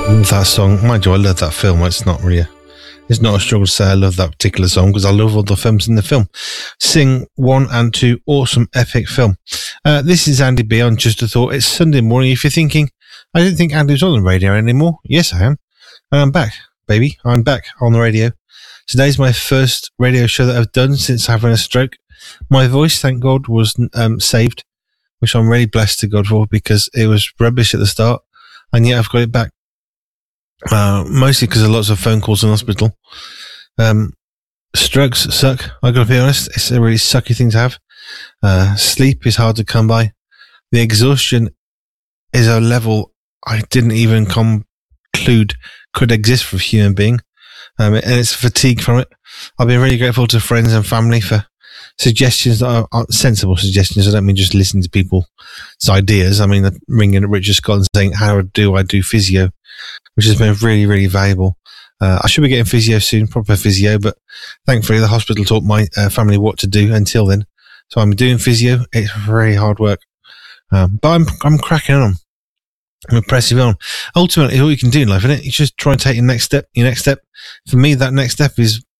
Love that song. Mind you, I love that film. It's not a struggle to say I love that particular song because I love all the films in the film. Sing 1 and 2, awesome, epic film. This is Andy B on Just a Thought. It's Sunday morning. If you're thinking, I didn't think Andy was on the radio anymore. Yes, I am. And I'm back, baby. I'm back on the radio. Today's my first radio show that I've done since having a stroke. My voice, thank God, was saved, which I'm really blessed to God for because it was rubbish at the start, and yet I've got it back. Mostly because of lots of phone calls in hospital. Strokes suck, I gotta be honest. It's a really sucky thing to have. Sleep is hard to come by. The exhaustion is a level I didn't even conclude could exist for a human being. And it's fatigue from it. I've been really grateful to friends and family for suggestions that are sensible suggestions. I don't mean just listening to people's ideas. I mean ringing at Richard Scott and saying, how do I do physio? Which has been really, really valuable. I should be getting physio soon, proper physio, but thankfully the hospital taught my family what to do until then. So I'm doing physio. It's very hard work. But I'm cracking on. I'm pressing on. Ultimately, all you can do in life, isn't it? You just try and take your next step. For me, that next step is